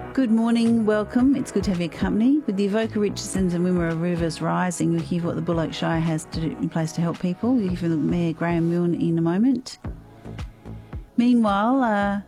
Good morning, welcome. It's good to have your company. With the Avoca Richardsons and Wimmera Rivers Rising, you'll hear what the Bull Oak Shire has to do in place to help people. You'll hear from the Mayor Graham Milne in a moment. Meanwhile,